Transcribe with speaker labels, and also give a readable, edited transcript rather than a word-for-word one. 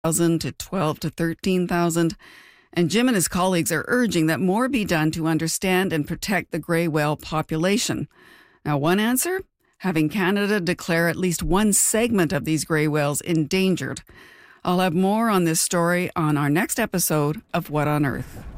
Speaker 1: to 12 to 13,000. And Jim and his colleagues are urging that more be done to understand and protect the gray whale population. Now, one answer? Having Canada declare at least one segment of these gray whales endangered. I'll have more on this story on our next episode of What on Earth.